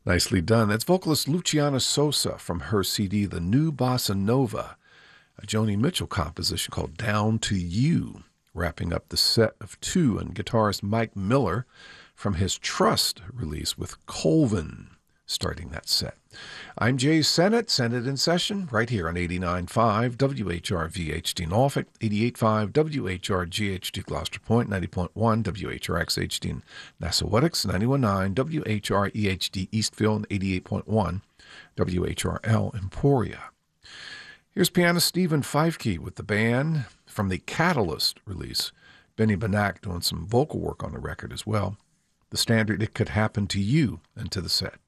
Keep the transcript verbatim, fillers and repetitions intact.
Nicely done. That's vocalist Luciana Sosa from her C D, The New Bossa Nova, a Joni Mitchell composition called Down to You. Wrapping up the set of two, and guitarist Mike Miller from his Trust release with Colvin, starting that set. I'm Jay Sennett, Sennett in Session, right here on eighty-nine point five W H R V H D Norfolk, eighty-eight point five W H R G H D Gloucester Point, ninety point one W H R X H D in Nassauwettix, ninety-one point nine W H R E H D Eastville, and eighty-eight point one W H R L Emporia. Here's pianist Stephen Feifke with the band from the Catalyst release. Benny Benack doing some vocal work on the record as well. The standard It Could Happen to You into the set.